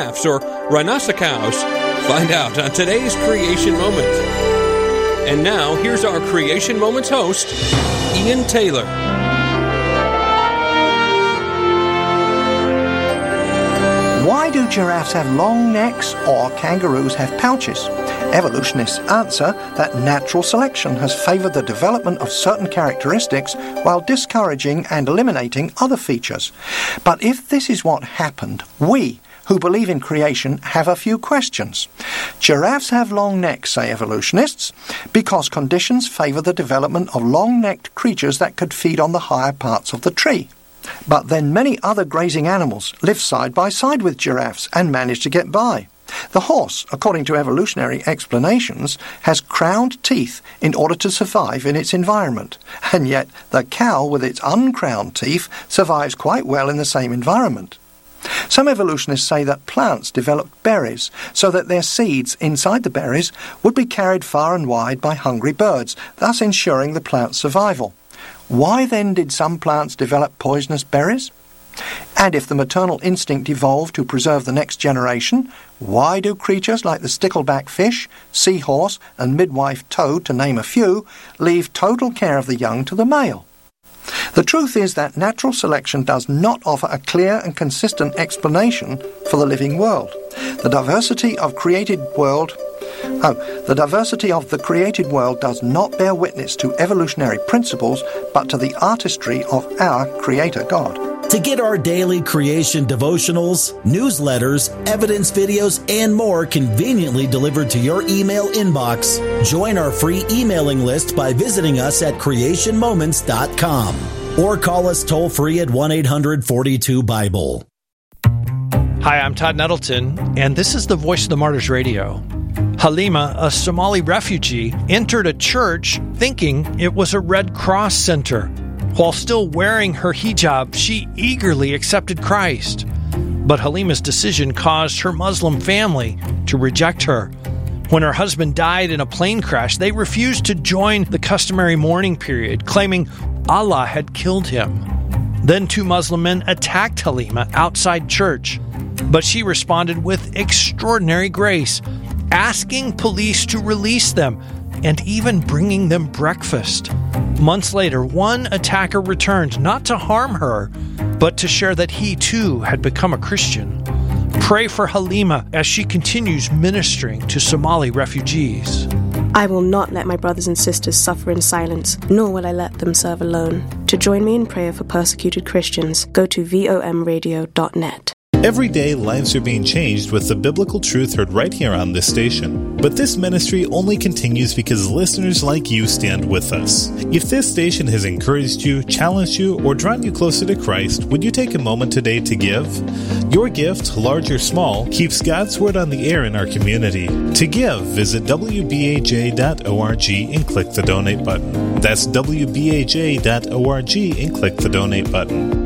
giraffes or rhinoceros? Find out on today's Creation Moment. And now, here's our Creation Moments host, Ian Taylor. Why do giraffes have long necks or kangaroos have pouches? Evolutionists answer that natural selection has favored the development of certain characteristics while discouraging and eliminating other features. But if this is what happened, we, who believe in creation, have a few questions. Giraffes have long necks, say evolutionists, because conditions favor the development of long-necked creatures that could feed on the higher parts of the tree. But then many other grazing animals live side by side with giraffes and manage to get by. The horse, according to evolutionary explanations, has crowned teeth in order to survive in its environment, and yet the cow with its uncrowned teeth survives quite well in the same environment. Some evolutionists say that plants developed berries so that their seeds inside the berries would be carried far and wide by hungry birds, thus ensuring the plant's survival. Why then did some plants develop poisonous berries? And if the maternal instinct evolved to preserve the next generation, why do creatures like the stickleback fish, seahorse, and midwife toad, to name a few, leave total care of the young to the male? The truth is that natural selection does not offer a clear and consistent explanation for the living world. The diversity of the created world does not bear witness to evolutionary principles, but to the artistry of our Creator God. To get our daily creation devotionals, newsletters, evidence videos, and more conveniently delivered to your email inbox, join our free emailing list by visiting us at creationmoments.com or call us toll-free at 1-800-42-BIBLE. Hi, I'm Todd Nettleton, and this is the Voice of the Martyrs Radio. Halima, a Somali refugee, entered a church thinking it was a Red Cross center. While still wearing her hijab, she eagerly accepted Christ. But Halima's decision caused her Muslim family to reject her. When her husband died in a plane crash, they refused to join the customary mourning period, claiming Allah had killed him. Then 2 Muslim men attacked Halima outside church, but she responded with extraordinary grace, asking police to release them and even bringing them breakfast. Months later, one attacker returned not to harm her, but to share that he too had become a Christian. Pray for Halima as she continues ministering to Somali refugees. I will not let my brothers and sisters suffer in silence, nor will I let them serve alone. To join me in prayer for persecuted Christians, go to vomradio.net. Every day, lives are being changed with the biblical truth heard right here on this station. But this ministry only continues because listeners like you stand with us. If this station has encouraged you, challenged you, or drawn you closer to Christ, would you take a moment today to give? Your gift, large or small, keeps God's Word on the air in our community. To give, visit wbaj.org and click the donate button. That's wbaj.org and click the donate button.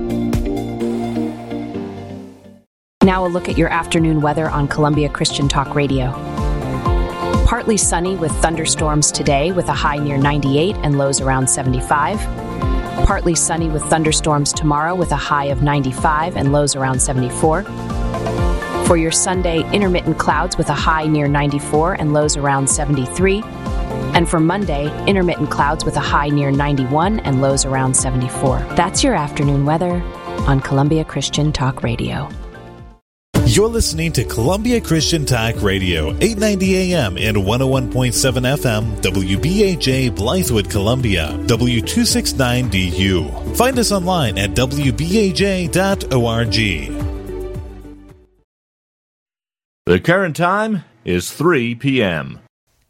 Now a look at your afternoon weather on Columbia Christian Talk Radio. Partly sunny with thunderstorms today with a high near 98 and lows around 75. Partly sunny with thunderstorms tomorrow with a high of 95 and lows around 74. For your Sunday, intermittent clouds with a high near 94 and lows around 73. And for Monday, intermittent clouds with a high near 91 and lows around 74. That's your afternoon weather on Columbia Christian Talk Radio. You're listening to Columbia Christian Talk Radio, 890 AM and 101.7 FM, WBAJ, Blythewood, Columbia, W269DU. Find us online at WBAJ.org. The current time is 3 p.m.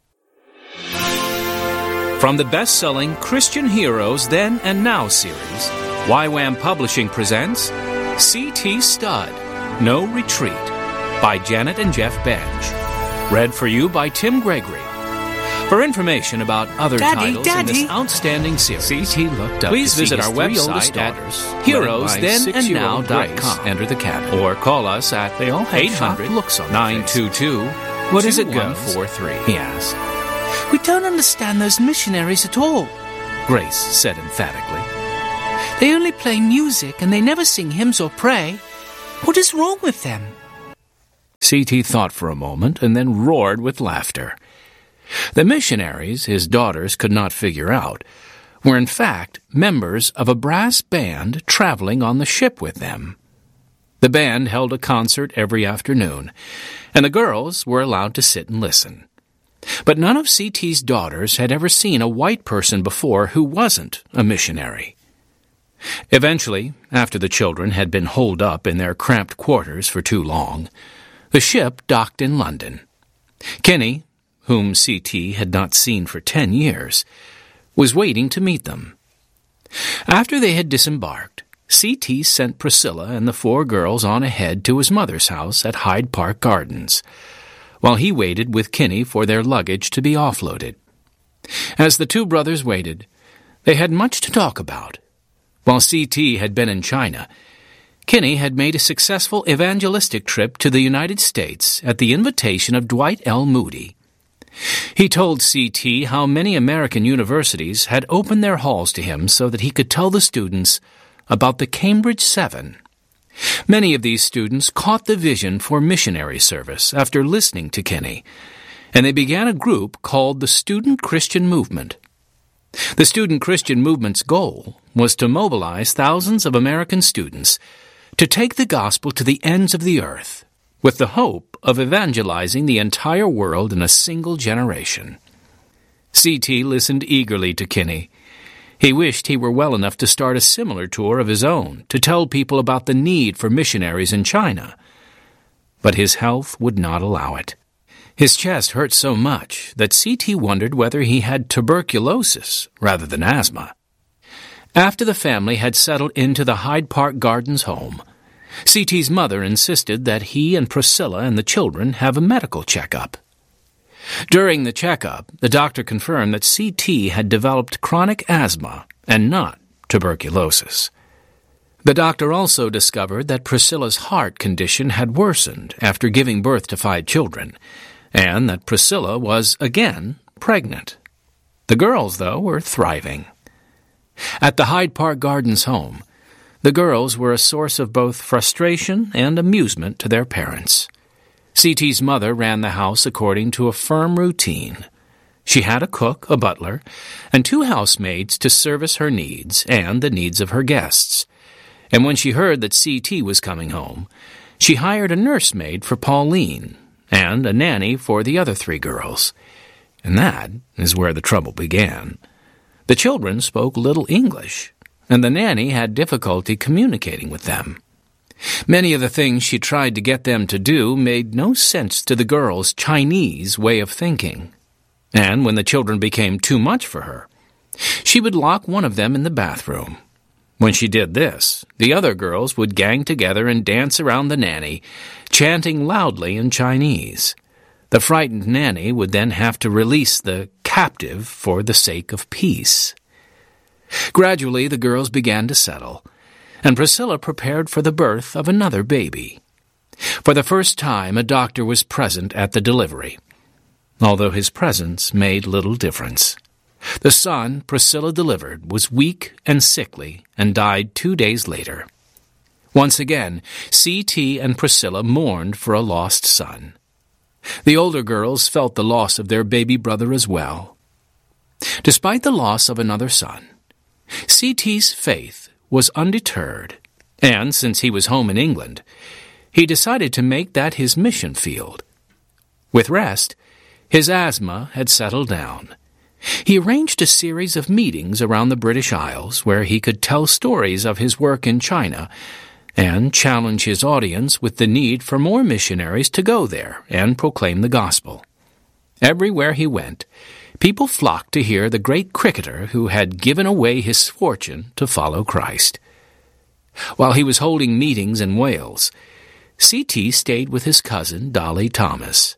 From the best-selling Christian Heroes Then and Now series, YWAM Publishing presents C.T. Studd, No Retreat, by Janet and Jeff Bench. Read for you by Tim Gregory. For information about other titles in this outstanding series, C.T. looked up please visit our website at heroesthenandnow.com. Enter the cabin. Or call us at 800-922-2143. What is it, 2143? He asked. We don't understand those missionaries at all, Grace said emphatically. They only play music and they never sing hymns or pray. What is wrong with them? C.T. thought for a moment and then roared with laughter. The missionaries his daughters could not figure out were in fact members of a brass band traveling on the ship with them. The band held a concert every afternoon, and the girls were allowed to sit and listen. But none of C.T.'s daughters had ever seen a white person before who wasn't a missionary. Eventually, after the children had been holed up in their cramped quarters for too long, the ship docked in London. Kinney, whom C.T. had not seen for 10 years, was waiting to meet them. After they had disembarked, C.T. sent Priscilla and the 4 girls on ahead to his mother's house at Hyde Park Gardens, while he waited with Kinney for their luggage to be offloaded. As the 2 brothers waited, they had much to talk about. While C.T. had been in China, Kinney had made a successful evangelistic trip to the United States at the invitation of Dwight L. Moody. He told C.T. how many American universities had opened their halls to him so that he could tell the students about the Cambridge 7. Many of these students caught the vision for missionary service after listening to Kinney, and they began a group called the Student Christian Movement. The Student Christian Movement's goal was to mobilize thousands of American students to take the gospel to the ends of the earth, with the hope of evangelizing the entire world in a single generation. C.T. listened eagerly to Kinney. He wished he were well enough to start a similar tour of his own to tell people about the need for missionaries in China. But his health would not allow it. His chest hurt so much that C.T. wondered whether he had tuberculosis rather than asthma. After the family had settled into the Hyde Park Gardens home, C.T.'s mother insisted that he and Priscilla and the children have a medical checkup. During the checkup, the doctor confirmed that C.T. had developed chronic asthma and not tuberculosis. The doctor also discovered that Priscilla's heart condition had worsened after giving birth to 5 children, and that Priscilla was, again, pregnant. The girls, though, were thriving. At the Hyde Park Gardens home, the girls were a source of both frustration and amusement to their parents. C.T.'s mother ran the house according to a firm routine. She had a cook, a butler, and 2 housemaids to service her needs and the needs of her guests. And when she heard that C.T. was coming home, she hired a nursemaid for Pauline and a nanny for the other 3 girls. And that is where the trouble began. The children spoke little English, and the nanny had difficulty communicating with them. Many of the things she tried to get them to do made no sense to the girls' Chinese way of thinking. And when the children became too much for her, she would lock one of them in the bathroom. When she did this, the other girls would gang together and dance around the nanny, chanting loudly in Chinese. The frightened nanny would then have to release the captive for the sake of peace. Gradually, the girls began to settle, and Priscilla prepared for the birth of another baby. For the first time, a doctor was present at the delivery, although his presence made little difference. The son Priscilla delivered was weak and sickly and died 2 days later. Once again, C.T. and Priscilla mourned for a lost son. The older girls felt the loss of their baby brother as well. Despite the loss of another son, C.T.'s faith was undeterred, and since he was home in England, he decided to make that his mission field. With rest, his asthma had settled down. He arranged a series of meetings around the British Isles where he could tell stories of his work in China and challenge his audience with the need for more missionaries to go there and proclaim the gospel. Everywhere he went, people flocked to hear the great cricketer who had given away his fortune to follow Christ. While he was holding meetings in Wales, C.T. stayed with his cousin, Dolly Thomas.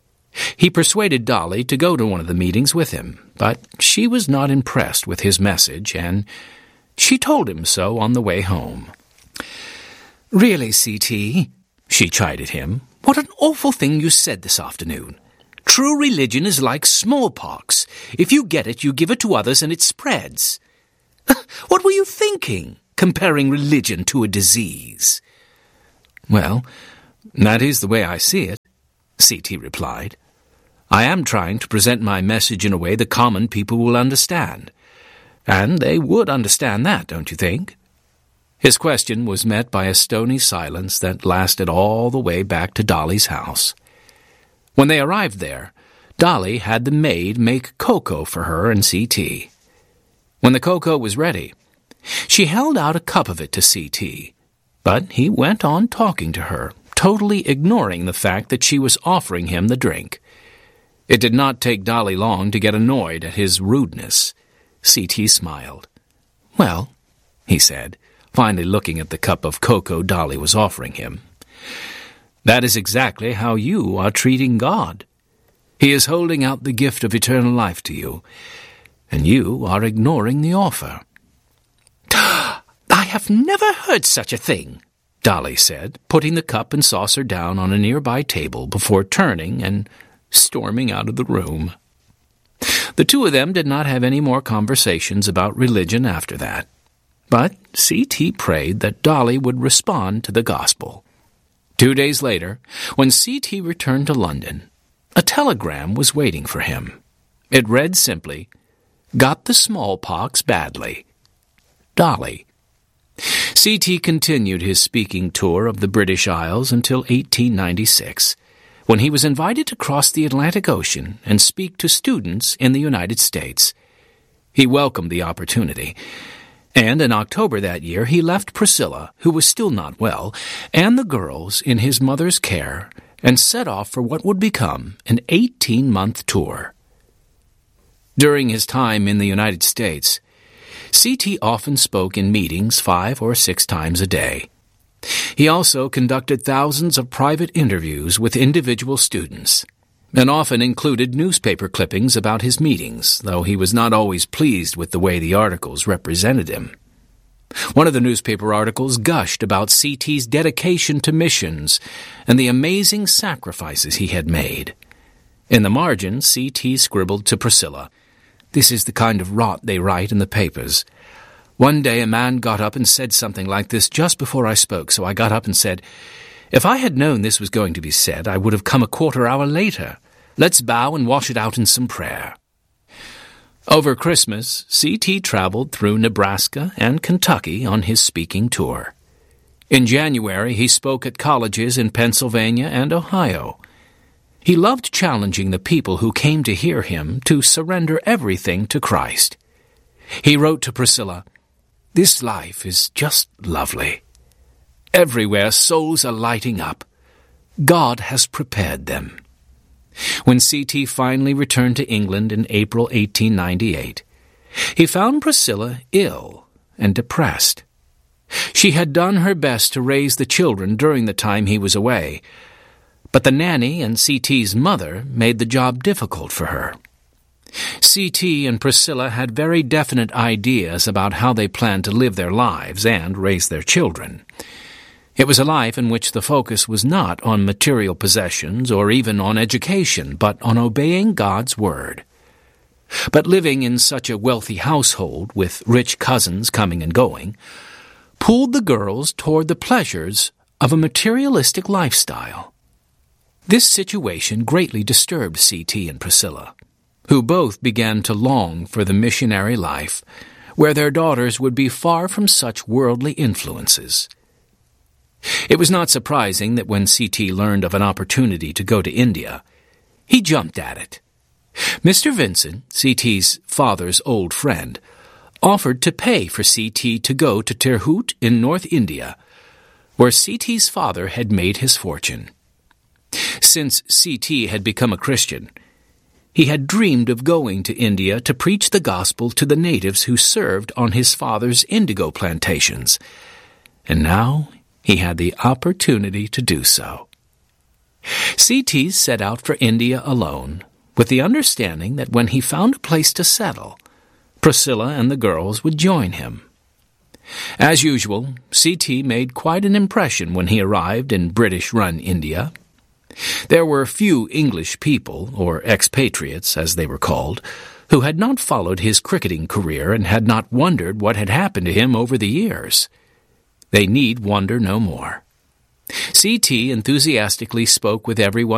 He persuaded Dolly to go to one of the meetings with him, but she was not impressed with his message, and she told him so on the way home. "Really, C.T.," she chided him, "what an awful thing you said this afternoon. True religion is like smallpox. If you get it, you give it to others and it spreads. What were you thinking, comparing religion to a disease?" "Well, that is the way I see it. C.T. replied. "I am trying to present my message in a way the common people will understand. And they would understand that, don't you think?" His question was met by a stony silence that lasted all the way back to Dolly's house. When they arrived there, Dolly had the maid make cocoa for her and C.T. When the cocoa was ready, she held out a cup of it to C.T., but he went on talking to her, totally ignoring the fact that she was offering him the drink. It did not take Dolly long to get annoyed at his rudeness. C.T. smiled. "Well," he said, finally looking at the cup of cocoa Dolly was offering him, "that is exactly how you are treating God. He is holding out the gift of eternal life to you, and you are ignoring the offer." "I have never heard such a thing," Dolly said, putting the cup and saucer down on a nearby table before turning and storming out of the room. The two of them did not have any more conversations about religion after that, but C.T. prayed that Dolly would respond to the gospel. 2 days later, when C.T. returned to London, a telegram was waiting for him. It read simply, "Got the smallpox badly. Dolly." C.T. continued his speaking tour of the British Isles until 1896, when he was invited to cross the Atlantic Ocean and speak to students in the United States. He welcomed the opportunity, and in October that year he left Priscilla, who was still not well, and the girls in his mother's care, and set off for what would become an 18-month tour. During his time in the United States, C.T. often spoke in meetings 5 or 6 times a day. He also conducted thousands of private interviews with individual students, and often included newspaper clippings about his meetings, though he was not always pleased with the way the articles represented him. One of the newspaper articles gushed about C.T.'s dedication to missions and the amazing sacrifices he had made. In the margin, C.T. scribbled to Priscilla, "This is the kind of rot they write in the papers. One day a man got up and said something like this just before I spoke, so I got up and said, 'If I had known this was going to be said, I would have come a quarter hour later. Let's bow and wash it out in some prayer.'" Over Christmas, C.T. traveled through Nebraska and Kentucky on his speaking tour. In January, he spoke at colleges in Pennsylvania and Ohio. He loved challenging the people who came to hear him to surrender everything to Christ. He wrote to Priscilla, "This life is just lovely. Everywhere souls are lighting up. God has prepared them." When C.T. finally returned to England in April 1898, he found Priscilla ill and depressed. She had done her best to raise the children during the time he was away, but the nanny and C.T.'s mother made the job difficult for her. C.T. and Priscilla had very definite ideas about how they planned to live their lives and raise their children. It was a life in which the focus was not on material possessions or even on education, but on obeying God's word. But living in such a wealthy household, with rich cousins coming and going, pulled the girls toward the pleasures of a materialistic lifestyle. This situation greatly disturbed C.T. and Priscilla, who both began to long for the missionary life, where their daughters would be far from such worldly influences. It was not surprising that when C.T. learned of an opportunity to go to India, he jumped at it. Mr. Vincent, C.T.'s father's old friend, offered to pay for C.T. to go to Tirhut in North India, where C.T.'s father had made his fortune. Since C.T. had become a Christian, he had dreamed of going to India to preach the gospel to the natives who served on his father's indigo plantations, and now he had the opportunity to do so. C.T. set out for India alone, with the understanding that when he found a place to settle, Priscilla and the girls would join him. As usual, C.T. made quite an impression when he arrived in British-run India. There were few English people, or expatriates as they were called, who had not followed his cricketing career and had not wondered what had happened to him over the years. They need wonder no more. C.T. enthusiastically spoke with everyone